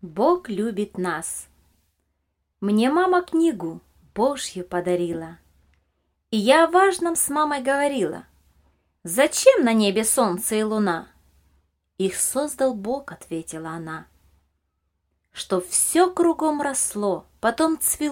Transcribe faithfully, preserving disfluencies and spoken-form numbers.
Бог любит нас. Мне мама книгу Божью подарила, и я о важном с мамой говорила. Зачем на небе солнце и луна? Их создал Бог, ответила она, чтоб все кругом росло, потом цвело.